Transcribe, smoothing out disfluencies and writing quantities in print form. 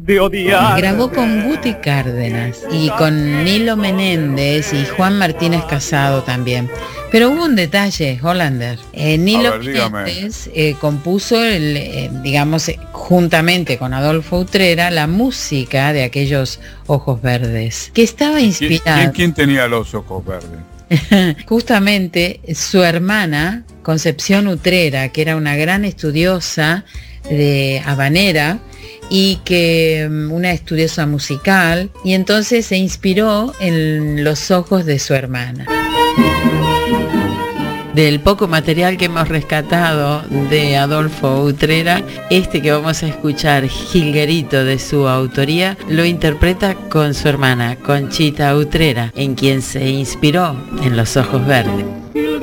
de odiar. Grabó con Guti Cárdenas y con Nilo Menéndez y Juan Martínez Casado también. Pero hubo un detalle, Hollander. Nilo Menéndez compuso, digamos, juntamente con Adolfo Utrera, la música de aquellos Ojos Verdes, que estaba inspirada. ¿Quién tenía los ojos verdes? Justamente su hermana, Concepción Utrera, que era una gran estudiosa de habanera y que una estudiosa musical, y entonces se inspiró en los ojos de su hermana. Del poco material que hemos rescatado de Adolfo Utrera, este que vamos a escuchar, Jilguerito, de su autoría, lo interpreta con su hermana, Conchita Utrera, en quien se inspiró en Los Ojos Verdes.